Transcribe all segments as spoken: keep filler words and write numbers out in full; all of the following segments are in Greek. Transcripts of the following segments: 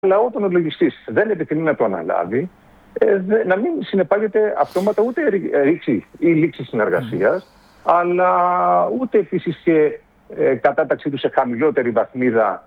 Αλλά όταν ο λογιστής δεν επιθυμεί να το αναλάβει, ε, δε, να μην συνεπάγεται αυτόματα ούτε ρήξη ή λήξη συνεργασίας, mm. αλλά ούτε επίσης και ε, κατάταξή του σε χαμηλότερη βαθμίδα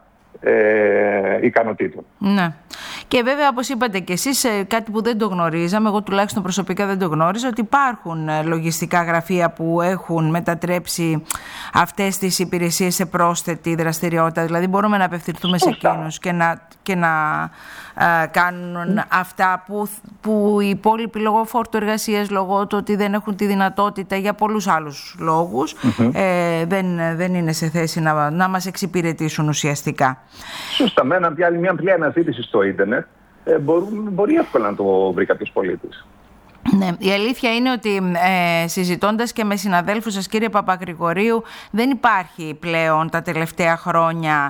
ε, ικανοτήτων. Ναι. Και βέβαια, όπως είπατε και εσείς, κάτι που δεν το γνωρίζαμε, εγώ τουλάχιστον προσωπικά δεν το γνώριζα, ότι υπάρχουν λογιστικά γραφεία που έχουν μετατρέψει αυτές τις υπηρεσίες σε πρόσθετη δραστηριότητα. Δηλαδή μπορούμε να απευθυνθούμε σε εκείνους και να, και να α, κάνουν mm. αυτά που, που οι υπόλοιποι λόγω φόρτου εργασίας, λόγω του ότι δεν έχουν τη δυνατότητα για πολλούς άλλους λόγους, mm-hmm. ε, δεν, δεν είναι σε θέση να, να μας εξυπηρετήσουν ουσιαστικά. Σωστά, με μια, μια απλή αναζήτηση στο ίντερνετ ε, μπορούν, μπορεί εύκολα να το βρει κάποιος πολίτης. Ναι, η αλήθεια είναι ότι ε, συζητώντας και με συναδέλφους σας, κύριε Παπαγρηγορίου, δεν υπάρχει πλέον τα τελευταία χρόνια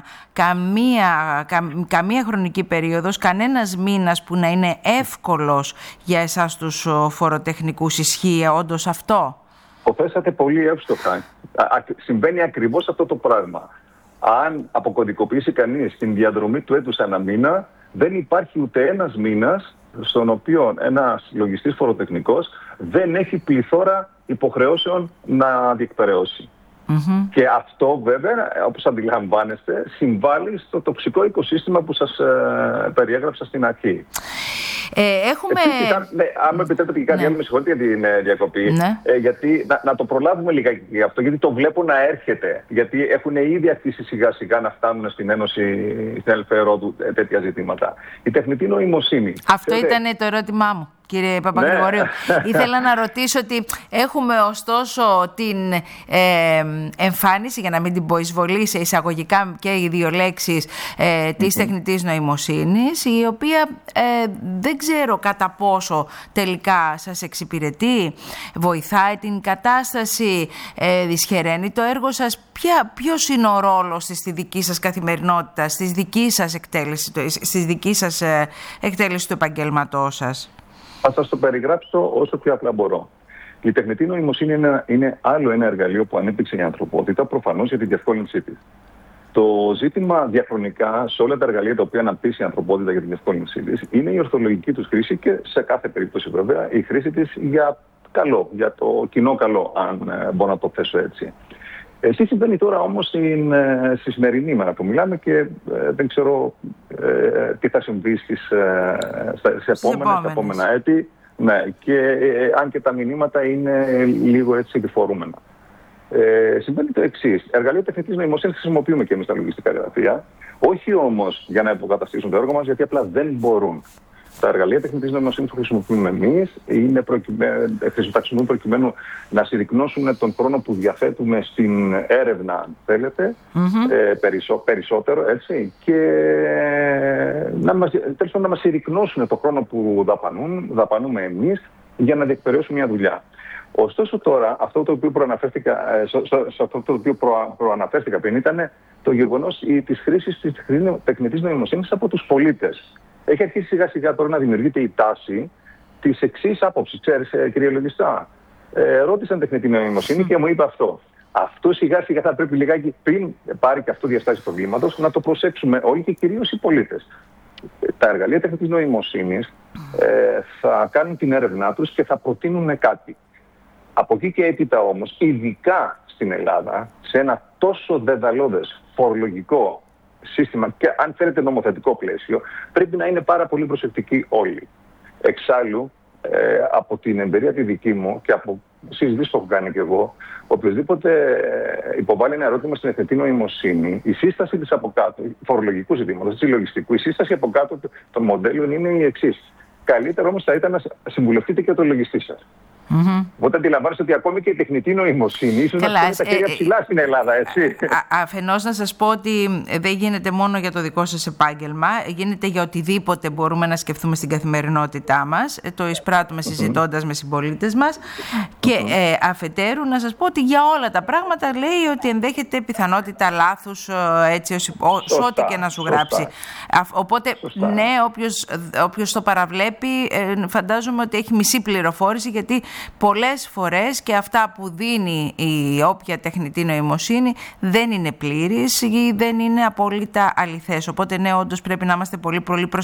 καμία, κα, καμία χρονική περίοδος, κανένας μήνας που να είναι εύκολος για εσάς τους φοροτεχνικούς. Ισχύει όντως αυτό? Το θέσατε πολύ εύστοχα. Α, συμβαίνει ακριβώς αυτό το πράγμα. Αν αποκωδικοποιήσει κανείς την διαδρομή του έτους ένα μήνα, δεν υπάρχει ούτε ένας μήνας στον οποίο ένας λογιστής φοροτεχνικός δεν έχει πληθώρα υποχρεώσεων να διεκπεραιώσει. Mm-hmm. Και αυτό βέβαια, όπως αντιλαμβάνεστε, συμβάλλει στο τοξικό οικοσύστημα που σας ε, περιέγραψα στην αρχή. Ε, έχουμε... Επίσης, ναι, αν με επιτρέπετε και κάτι ναι. άλλο, με συγχωρείτε για την ε, διακοπή, ναι. ε, γιατί να, να το προλάβουμε λιγάκι για αυτό, γιατί το βλέπω να έρχεται. Γιατί έχουν ήδη αρχίσει σιγά σιγά να φτάνουν στην Ένωση, στην Ελευθερόδου ε, τέτοια ζητήματα. Η τεχνητή νοημοσύνη. Αυτό Ξέρετε... ήταν το ερώτημά μου, κύριε Παπαγρηγορίου. Ναι. Ήθελα να ρωτήσω ότι έχουμε ωστόσο την ε, εμφάνιση, για να μην την πω εισβολή σε εισαγωγικά και οι δύο λέξεις, ε, της mm-hmm. τεχνητής νοημοσύνης, η οποία ε, δεν ξέρω κατά πόσο τελικά σας εξυπηρετεί, βοηθάει την κατάσταση, ε, δυσχεραίνει το έργο σας. Ποια, ποιος είναι ο ρόλος της στη δική σας καθημερινότητα, στις δική σας εκτέλεση, στις δική σας ε, εκτέλεση του επαγγέλματός σας? Θα σας το περιγράψω όσο πιο απλά μπορώ. Η τεχνητή νοημοσύνη είναι, είναι άλλο ένα εργαλείο που ανέπτυξε η ανθρωπότητα, προφανώς για τη διευκόλυνσή της. Το ζήτημα διαχρονικά σε όλα τα εργαλεία τα οποία αναπτύσσει η ανθρωπότητα για τη διευκόλυνσή της είναι η ορθολογική τους χρήση και σε κάθε περίπτωση βέβαια η χρήση της για καλό, για το κοινό καλό, αν ε, μπορώ να το θέσω έτσι. Εσύ συμβαίνει τώρα όμως στην, ε, στη σημερινή ημέρα που μιλάμε και ε, δεν ξέρω ε, τι θα συμβεί στις, ε, στα, σε επόμενα, στα επόμενα έτη. Ναι, και ε, αν και τα μηνύματα είναι λίγο έτσι επιφορούμενα. Ε, συμβαίνει το εξής. Εργαλεία τεχνητής νοημοσύνης χρησιμοποιούμε και εμείς τα λογιστικά γραφεία, όχι όμως για να υποκαταστήσουν το έργο μας, γιατί απλά δεν μπορούν. Τα εργαλεία τεχνητής νοημοσύνης που χρησιμοποιούμε εμείς είναι προκειμένου, χρησιμοποιούμε προκειμένου να συρρυκνώσουν τον χρόνο που διαθέτουμε στην έρευνα, αν θέλετε, mm-hmm. ε, περισσό, περισσότερο, έτσι, και να μας, τέλος, να μας συρρυκνώσουν τον χρόνο που δαπανούν, δαπανούμε εμείς για να διεκπεραιώσουμε μια δουλειά. Ωστόσο τώρα, αυτό το οποίο προαναφέρθηκα, σε, σε αυτό το οποίο προ, προαναφέρθηκα πριν ήταν το γεγονός της χρήσης της τεχνητής νοημοσύνης από τους πολίτες. Έχει αρχίσει σιγά σιγά τώρα να δημιουργείται η τάση της εξής άποψης. Ξέρεις, κύριε λογιστά, ε, ρώτησαν τεχνητή νοημοσύνη και μου είπε αυτό. Αυτό σιγά σιγά θα πρέπει λιγάκι πριν πάρει και αυτό διαστάσεις προβλήματος να το προσέξουμε όλοι και κυρίως οι πολίτες. Τα εργαλεία τεχνητής νοημοσύνης ε, θα κάνουν την έρευνά τους και θα προτείνουν κάτι. Από εκεί και έπειτα όμως, ειδικά στην Ελλάδα, σε ένα τόσο δεδαλώδες φορολογικό σύστημα και αν θέλετε νομοθετικό πλαίσιο, πρέπει να είναι πάρα πολύ προσεκτικοί όλοι. Εξάλλου, ε, από την εμπειρία τη δική μου και από συζητήσεις που έχω κάνει και εγώ, οποιοδήποτε υποβάλλει ένα ερώτημα στην τεχνητή νοημοσύνη, η σύσταση της από κάτω, φορολογικού ζητήματος, της λογιστικού, η σύσταση από κάτω των μοντέλων είναι η εξής. Καλύτερο όμως θα ήταν να συμβουλευτείτε και το λογιστή σας. Mm-hmm. Οπότε αντιλαμβάνεστε ότι ακόμη και η τεχνητή νοημοσύνη ίσως να φτάνει τα χέρια ψηλά στην Ελλάδα, έτσι. Αφενός να σας πω ότι δεν γίνεται μόνο για το δικό σας επάγγελμα, γίνεται για οτιδήποτε μπορούμε να σκεφτούμε στην καθημερινότητά μας. Το εισπράττουμε συζητώντας mm-hmm. με συμπολίτες μας. Και mm-hmm. ε, αφετέρου να σας πω ότι για όλα τα πράγματα λέει ότι ενδέχεται πιθανότητα λάθους, έτσι, σε ό,τι και να σου σωστά. Γράψει. Οπότε σωστά. Ναι, όποιος, όποιος το παραβλέπει, ε, φαντάζομαι ότι έχει μισή πληροφόρηση, γιατί πολλές φορές και αυτά που δίνει η όποια τεχνητή νοημοσύνη δεν είναι πλήρης ή δεν είναι απόλυτα αληθές. Οπότε ναι, όντως πρέπει να είμαστε πολύ πολύ προσεκτικοί